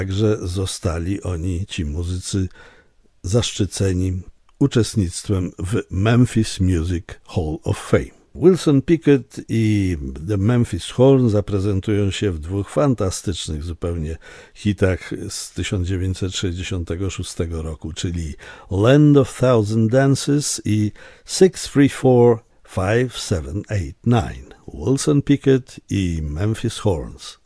Także zostali oni, ci muzycy, zaszczyceni uczestnictwem w Memphis Music Hall of Fame. Wilson Pickett i The Memphis Horn zaprezentują się w dwóch fantastycznych zupełnie hitach z 1966 roku, czyli Land of Thousand Dances i 634-5789. Wilson Pickett i Memphis Horns.